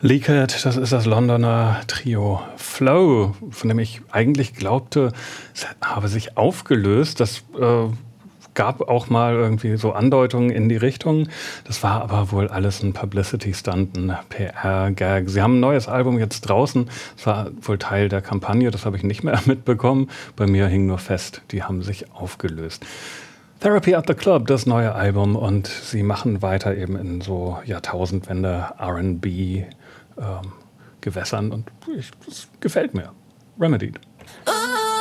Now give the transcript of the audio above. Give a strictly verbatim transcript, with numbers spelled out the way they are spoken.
Leaked, das ist das Londoner Trio Flow, von dem ich eigentlich glaubte, es habe sich aufgelöst. Das äh, gab auch mal irgendwie so Andeutungen in die Richtung. Das war aber wohl alles ein Publicity-Stunt, ein P R-Gag. Sie haben ein neues Album jetzt draußen. Das war wohl Teil der Kampagne, das habe ich nicht mehr mitbekommen. Bei mir hing nur fest, die haben sich aufgelöst. Therapy at the Club, das neue Album, und sie machen weiter eben in so Jahrtausendwende R and B ähm, Gewässern und ich, das gefällt mir. Remedied. Oh.